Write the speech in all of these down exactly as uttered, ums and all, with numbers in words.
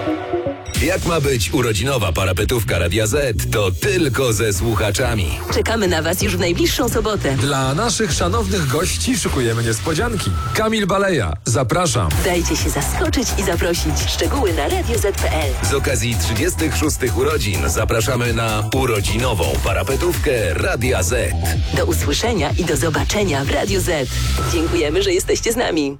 Jak ma być urodzinowa parapetówka Radia Z, to tylko ze słuchaczami. Czekamy na Was już w najbliższą sobotę. Dla naszych szanownych gości szykujemy niespodzianki. Kamil Baleja, zapraszam. Dajcie się zaskoczyć i zaprosić. Szczegóły na radio zet kropka pe el. Z okazji trzydziestych szóstych urodzin zapraszamy na urodzinową parapetówkę Radia Z. Do usłyszenia i do zobaczenia w Radiu Z. Dziękujemy, że jesteście z nami.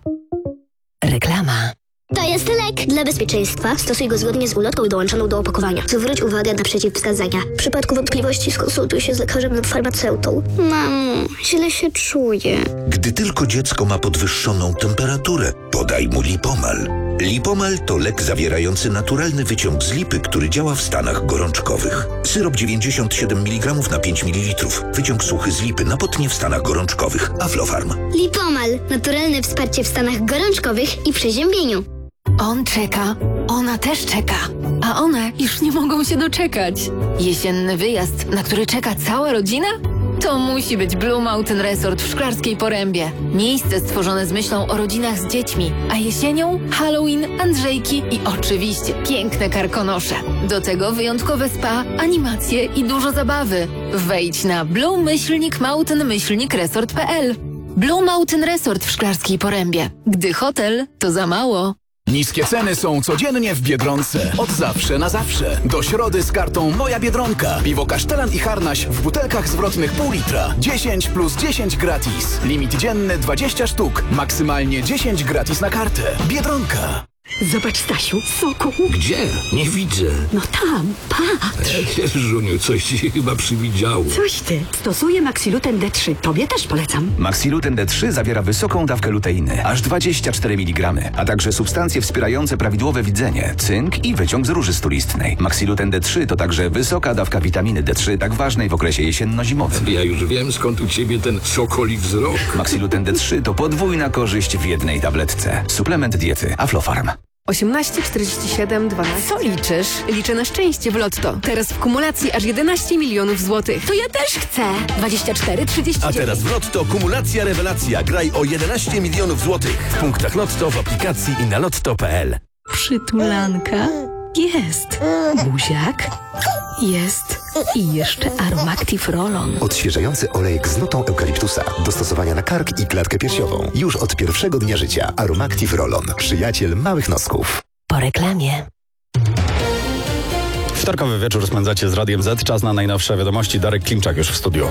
Reklama. To jest lek. Dla bezpieczeństwa stosuj go zgodnie z ulotką dołączoną do opakowania. Zwróć uwagę na przeciwwskazania. W przypadku wątpliwości skonsultuj się z lekarzem lub farmaceutą. Mamo, źle się czuję. Gdy tylko dziecko ma podwyższoną temperaturę, podaj mu Lipomal. Lipomal to lek zawierający naturalny wyciąg z lipy, który działa w stanach gorączkowych. Syrop dziewięćdziesiąt siedem miligramów na pięć mililitrów. Wyciąg suchy z lipy na potnie w stanach gorączkowych. Aflofarm. Lipomal. Naturalne wsparcie w stanach gorączkowych i przeziębieniu. On czeka, ona też czeka, a one już nie mogą się doczekać. Jesienny wyjazd, na który czeka cała rodzina? To musi być Blue Mountain Resort w Szklarskiej Porębie. Miejsce stworzone z myślą o rodzinach z dziećmi, a jesienią Halloween, Andrzejki i oczywiście piękne karkonosze. Do tego wyjątkowe spa, animacje i dużo zabawy. Wejdź na blue mountain resort kropka pe el. Blue Mountain Resort w Szklarskiej Porębie. Gdy hotel, to za mało. Niskie ceny są codziennie w Biedronce. Od zawsze na zawsze. Do środy z kartą Moja Biedronka. Piwo Kasztelan i Harnaś w butelkach zwrotnych pół litra. dziesięć plus dziesięć gratis. Limit dzienny dwadzieścia sztuk. Maksymalnie dziesięć gratis na kartę. Biedronka. Zobacz, Stasiu, soku. Gdzie? Nie widzę. No tam, patrz. Żuniu, coś ci się chyba przywidziało. Coś ty. Stosuję Maxiluten D trzy. Tobie też polecam. Maxiluten D trzy zawiera wysoką dawkę luteiny, aż dwadzieścia cztery miligramy, a także substancje wspierające prawidłowe widzenie, cynk i wyciąg z róży stulistnej. Maxiluten D trzy to także wysoka dawka witaminy D trzy, tak ważnej w okresie jesienno-zimowym. Ja już wiem, skąd u ciebie ten sokoli wzrok. Maxiluten D trzy to podwójna korzyść w jednej tabletce. Suplement diety Aflofarm. osiemnaście czterdzieści siedem dwanaście. Co liczysz? Liczę na szczęście w Lotto. Teraz w kumulacji aż jedenaście milionów złotych. To ja też chcę. dwadzieścia cztery trzydzieści dziewięć. A teraz w Lotto kumulacja rewelacja. Graj o jedenaście milionów złotych. W punktach Lotto, w aplikacji i na lotto kropka pe el. Przytulanka. Jest. Buziak. Jest. I jeszcze Aromactive Roll-On. Odświeżający olejek z nutą eukaliptusa. Do stosowania na kark i klatkę piersiową. Już od pierwszego dnia życia. Aromactive Roll-On. Przyjaciel małych nosków. Po reklamie. Wtorkowy wieczór spędzacie z Radiem Z. Czas na najnowsze wiadomości. Darek Klimczak już w studiu.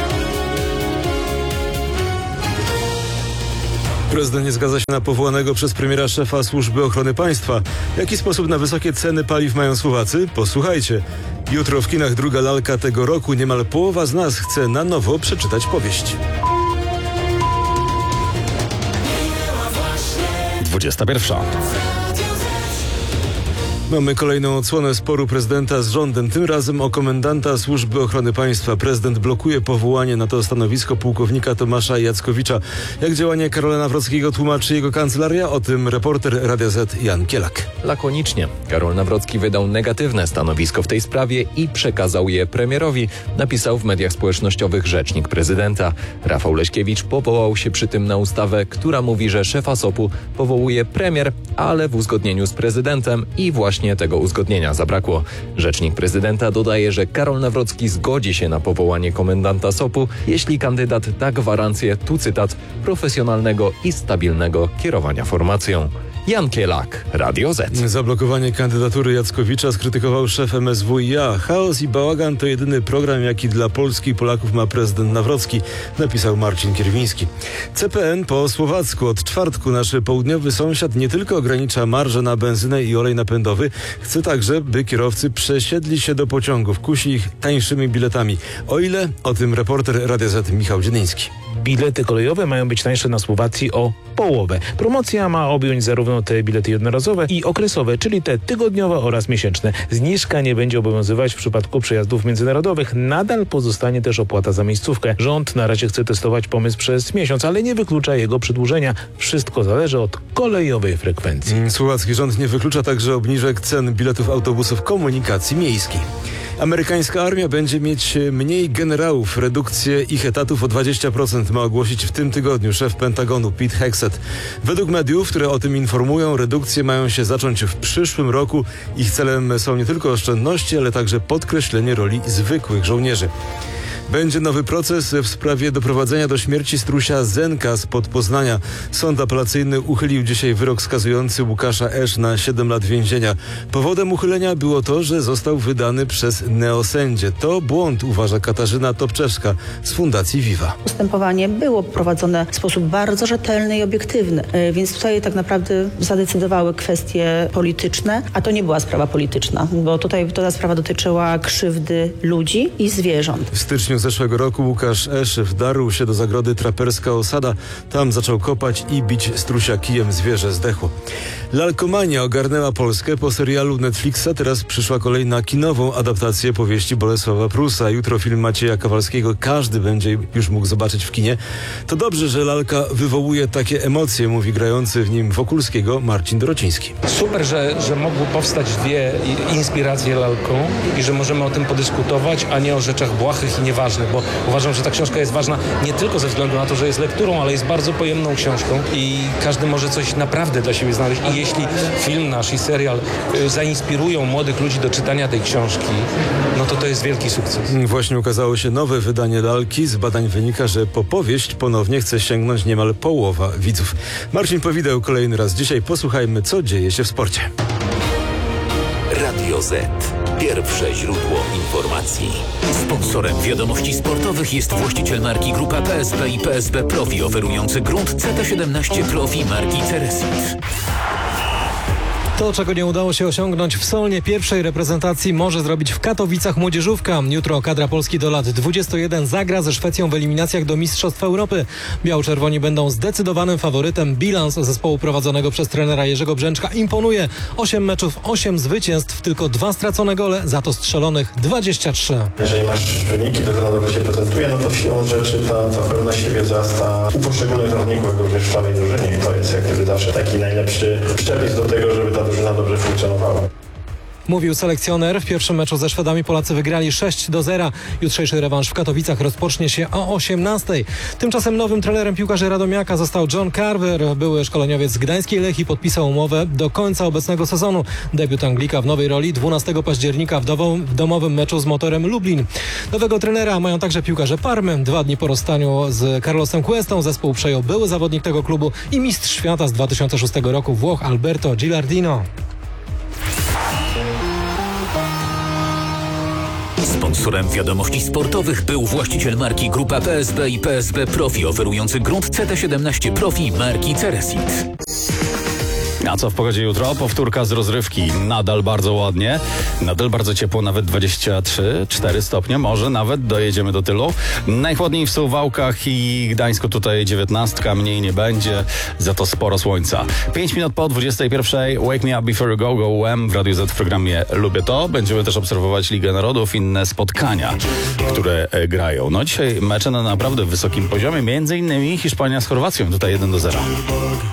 Prezydent nie zgadza się na powołanego przez premiera szefa Służby Ochrony Państwa. W jaki sposób na wysokie ceny paliw mają Słowacy? Posłuchajcie. Jutro w kinach druga lalka tego roku. Niemal połowa z nas chce na nowo przeczytać powieść. dwudziesta pierwsza. Mamy kolejną odsłonę sporu prezydenta z rządem, tym razem o komendanta Służby Ochrony Państwa. Prezydent blokuje powołanie na to stanowisko pułkownika Tomasza Jackowicza. Jak działanie Karola Nawrockiego tłumaczy jego kancelaria? O tym reporter Radia Z Jan Kielak. Lakonicznie. Karol Nawrocki wydał negatywne stanowisko w tej sprawie i przekazał je premierowi, napisał w mediach społecznościowych rzecznik prezydenta. Rafał Leśkiewicz powołał się przy tym na ustawę, która mówi, że szefa S O P-u powołuje premier, ale w uzgodnieniu z prezydentem i właśnie tego uzgodnienia zabrakło. Rzecznik prezydenta dodaje, że Karol Nawrocki zgodzi się na powołanie komendanta S O P-u, jeśli kandydat da gwarancję, tu cytat, profesjonalnego i stabilnego kierowania formacją. Jan Kielak, Radio Z. Zablokowanie kandydatury Jackowicza skrytykował szef M S W i A. Chaos i bałagan to jedyny program, jaki dla Polski i Polaków ma prezydent Nawrocki, napisał Marcin Kierwiński. C P N po słowacku. Od czwartku nasz południowy sąsiad nie tylko ogranicza marżę na benzynę i olej napędowy, chce także, by kierowcy przesiedli się do pociągów. Kusi ich tańszymi biletami. O ile? O tym reporter Radia Z Michał Dziedyński. Bilety kolejowe mają być tańsze na Słowacji o połowę. Promocja ma objąć zarówno te bilety jednorazowe i okresowe, czyli te tygodniowe oraz miesięczne. Zniżka nie będzie obowiązywać w przypadku przejazdów międzynarodowych. Nadal pozostanie też opłata za miejscówkę. Rząd na razie chce testować pomysł przez miesiąc, ale nie wyklucza jego przedłużenia. Wszystko zależy od kolejowej frekwencji. Słowacki rząd nie wyklucza także obniżek cen biletów autobusów komunikacji miejskiej. Amerykańska armia będzie mieć mniej generałów. Redukcję ich etatów o dwadzieścia procent ma ogłosić w tym tygodniu szef Pentagonu Pete Hegseth. Według mediów, które o tym informują, redukcje mają się zacząć w przyszłym roku. Ich celem są nie tylko oszczędności, ale także podkreślenie roli zwykłych żołnierzy. Będzie nowy proces w sprawie doprowadzenia do śmierci strusia Zenka spod Poznania. Sąd apelacyjny uchylił dzisiaj wyrok skazujący Łukasza Esz na siedem lat więzienia. Powodem uchylenia było to, że został wydany przez neosędzię. To błąd, uważa Katarzyna Topczewska z Fundacji Viva. Postępowanie było prowadzone w sposób bardzo rzetelny i obiektywny, więc tutaj tak naprawdę zadecydowały kwestie polityczne, a to nie była sprawa polityczna, bo tutaj ta sprawa dotyczyła krzywdy ludzi i zwierząt. W styczniu zeszłego roku Łukasz Esz wdarł się do zagrody Traperska Osada. Tam zaczął kopać i bić strusia kijem. Zwierzę zdechło. Lalkomania ogarnęła Polskę. Po serialu Netflixa teraz przyszła kolej na kinową adaptację powieści Bolesława Prusa. Jutro film Macieja Kowalskiego każdy będzie już mógł zobaczyć w kinie. To dobrze, że lalka wywołuje takie emocje, mówi grający w nim Wokulskiego Marcin Dorociński. Super, że, że mogły powstać dwie inspiracje lalką i że możemy o tym podyskutować, a nie o rzeczach błahych i nieważnych, bo uważam, że ta książka jest ważna nie tylko ze względu na to, że jest lekturą, ale jest bardzo pojemną książką i każdy może coś naprawdę dla siebie znaleźć. I jeśli film nasz i serial y, zainspirują młodych ludzi do czytania tej książki, no to to jest wielki sukces. Właśnie ukazało się nowe wydanie lalki. Z badań wynika, że po powieść ponownie chce sięgnąć niemal połowa widzów. Marcin Powideł kolejny raz dzisiaj. Posłuchajmy, co dzieje się w sporcie. Radio Z. Pierwsze źródło informacji. Sponsorem wiadomości sportowych jest właściciel marki Grupa P S B i P S B Profi, oferujący grunt C T siedemnaście Profi marki Ceresit. To, czego nie udało się osiągnąć w Solnie pierwszej reprezentacji, może zrobić w Katowicach młodzieżówka. Jutro kadra Polski do lat dwudziestu jeden zagra ze Szwecją w eliminacjach do Mistrzostw Europy. Biało-czerwoni będą zdecydowanym faworytem. Bilans zespołu prowadzonego przez trenera Jerzego Brzęczka imponuje. osiem meczów, osiem zwycięstw, tylko dwa stracone gole, za to strzelonych dwadzieścia trzy. Jeżeli masz wyniki, to na dobrze się prezentuje, no to siłą rzeczy ta, ta pewność siebie wzrasta u poszczególnych zawodników, również w całej drużynie. I to jest jak gdyby zawsze taki najlepszy przepis do tego, żeby ta drużyna dobrze funkcjonowała. Mówił selekcjoner. W pierwszym meczu ze Szwedami Polacy wygrali sześć do zera. Jutrzejszy rewanż w Katowicach rozpocznie się o osiemnastej. Tymczasem nowym trenerem piłkarzy Radomiaka został John Carver. Były szkoleniowiec z gdańskiej Lechii podpisał umowę do końca obecnego sezonu. Debiut Anglika w nowej roli dwunastego października w, dową, w domowym meczu z Motorem Lublin. Nowego trenera mają także piłkarze Parmy. Dwa dni po rozstaniu z Carlosem Cuestą zespół przejął były zawodnik tego klubu i mistrz świata z dwa tysiące szóstego roku Włoch Alberto Gilardino. Sponsorem wiadomości sportowych był właściciel marki Grupa P S B i P S B Profi, oferujący grunt C T siedemnaście Profi marki Ceresit. A co w pogodzie jutro? Powtórka z rozrywki. Nadal bardzo ładnie, nadal bardzo ciepło, nawet dwadzieścia trzy cztery stopnie, może nawet dojedziemy do tylu. Najchłodniej w Suwałkach i Gdańsku, tutaj dziewiętnastka, mniej nie będzie, za to sporo słońca. pięć minut po dwudziestej pierwszej, Wake Me Up Before You Go, Go Wham w Radiu Z w programie Lubię To. Będziemy też obserwować Ligę Narodów, inne spotkania, które e, grają. No dzisiaj mecze na naprawdę wysokim poziomie, między innymi Hiszpania z Chorwacją, tutaj jeden do zera.